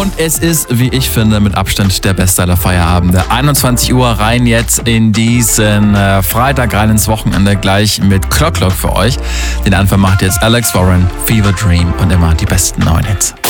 Und es ist, wie ich finde, mit Abstand der beste aller Feierabende. 21 Uhr rein jetzt in diesen Freitag, rein ins Wochenende, gleich mit Clock für euch. Den Anfang macht jetzt Alex Warren, Fever Dream und immer die besten neuen Hits.